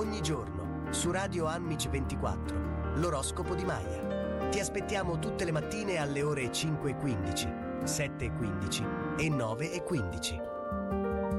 Ogni giorno, su Radio Anmic 24, l'oroscopo di Maya. Ti aspettiamo tutte le mattine alle ore 5:15, 7:15 e 9:15.